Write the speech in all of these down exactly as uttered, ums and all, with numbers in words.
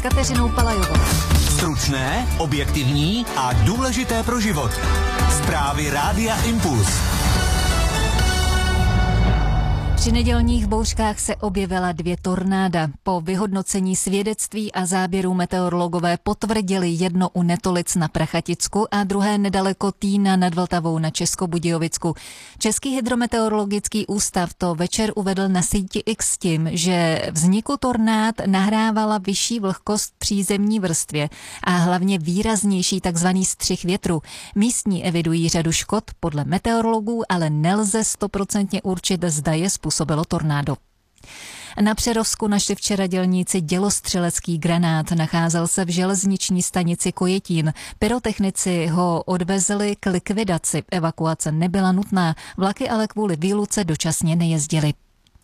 s Kateřinou Palajovou. Stručné, objektivní a důležité pro život. Zprávy Rádia Impuls. Při nedělních bouřkách se objevila dvě tornáda. Po vyhodnocení svědectví a záběrů meteorologové potvrdili jedno u Netolic na Prachaticku a druhé nedaleko Týna nad Vltavou na Českobudějovicku. Český hydrometeorologický ústav to večer uvedl na síti X tím, že vzniku tornád nahrávala vyšší vlhkost v přízemní vrstvě a hlavně výraznější takzvaný střih větru. Místní evidují řadu škod, podle meteorologů ale nelze stoprocentně určit, zda je způsobilo tornádo. Na Přerovsku našli včera dělníci dělostřelecký granát. Nacházel se v železniční stanici Kojetín. Pyrotechnici ho odvezli k likvidaci. Evakuace nebyla nutná, vlaky ale kvůli výluce dočasně nejezdily.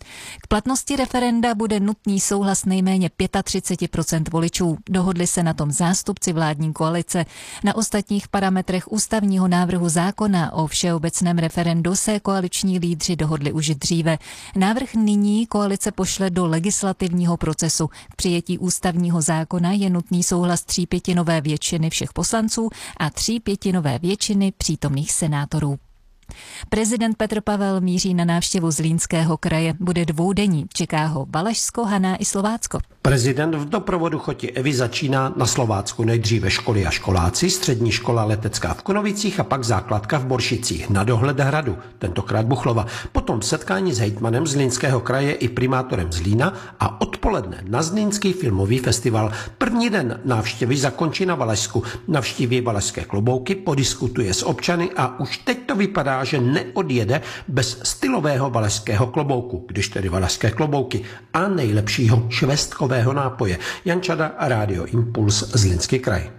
K platnosti referenda bude nutný souhlas nejméně třicet pět procent voličů. Dohodli se na tom zástupci vládní koalice. Na ostatních parametrech ústavního návrhu zákona o všeobecném referendu se koaliční lídři dohodli už dříve. Návrh nyní koalice pošle do legislativního procesu. K přijetí ústavního zákona je nutný souhlas třípětinové většiny všech poslanců a třípětinové většiny přítomných senátorů. Prezident Petr Pavel míří na návštěvu Zlínského kraje. Bude dvoudenní. Čeká ho Valašsko, Haná i Slovácko. Prezident v doprovodu choti Evy začíná na Slovácku. Nejdříve školy a školáci, střední škola letecká v Konovicích a pak základka v Boršicích na dohled hradu, tentokrát Buchlova. Potom setkání s hejtmanem Zlínského kraje i primátorem Zlína a odpoledne na Zlínský filmový festival. První den návštěvy zakončí na Valašsku. Navštíví valašské klobouky, podiskutuje s občany a už teď to vypadá, že neodjede bez stylového valašského klobouku, když tedy valašské klobouky a nejlepšího švestkového nápoje. Jan Čada a Rádio Impuls, Zlínský kraj.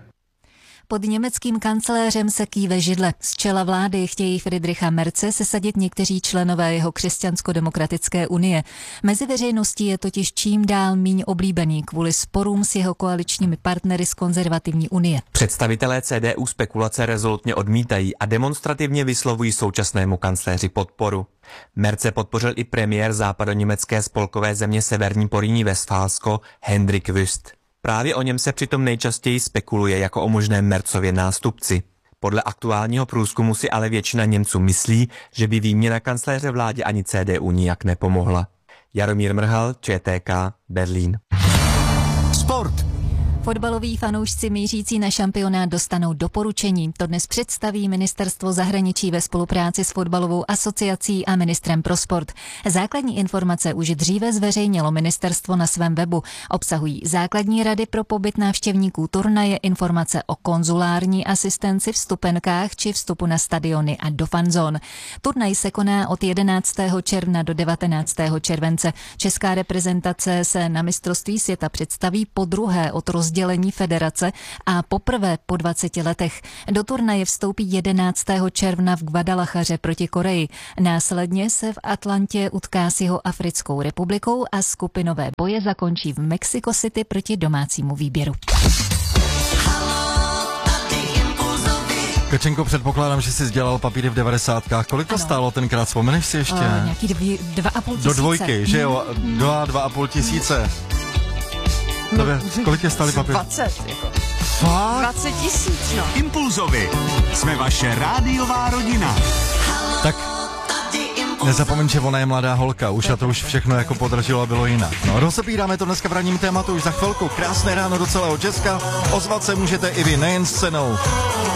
Pod německým kancléřem se kýve židle. Z čela vlády chtějí Friedricha Merze sesadit někteří členové jeho křesťansko-demokratické unie. Mezi veřejností je totiž čím dál míň oblíbený kvůli sporům s jeho koaličními partnery z konzervativní unie. Představitelé C D U spekulace rezolutně odmítají a demonstrativně vyslovují současnému kancléři podporu. Merze podpořil i premiér západoněmecké spolkové země Severní Porýní Vestfálsko Hendrik Wüst. Právě o něm se přitom nejčastěji spekuluje jako o možném Merzově nástupci. Podle aktuálního průzkumu si ale většina Němců myslí, že by výměna kancléře vládě ani C D U nijak nepomohla. Jaromír Mrhal, Č T K, Berlín. Sport. Fotbaloví fanoušci mířící na šampionát dostanou doporučení. To dnes představí Ministerstvo zahraničí ve spolupráci s fotbalovou asociací a ministrem pro sport. Základní informace už dříve zveřejnilo ministerstvo na svém webu. Obsahují základní rady pro pobyt návštěvníků turnaje, informace o konzulární asistenci, vstupenkách či vstupu na stadiony a do fanzón. Turnaj se koná od jedenáctého června do devatenáctého července. Česká reprezentace se na mistrovství světa představí podruhé od rozdělení federace a poprvé po dvaceti letech. Do turnaje vstoupí jedenáctého června v Guadalajaře proti Koreji. Následně se v Atlantě utká s jeho Africkou republikou a skupinové boje zakončí v Mexico City proti domácímu výběru. Kačenko, předpokládám, že jsi dělal papíry v devadesátkách. Kolik to ano. stálo tenkrát? Vzpomeneš si ještě? Uh, nějaký dvě, dva a půl tisíce. Do dvojky, že jo? Dva, dva a půl tisíce. No, Tobě, kolik je stály papíry? dvacet, jako. Fakt? dvacet tisíc, no. Impulzovi. Jsme vaše rádiová rodina. Tak nezapomeň, že ona je mladá holka, už a to už všechno jako podražilo a bylo jinak. No, rozebíráme to dneska v ranním tématu už za chvilku. Krásné ráno do celého Česka. Ozvat se můžete i vy, nejen s cenou.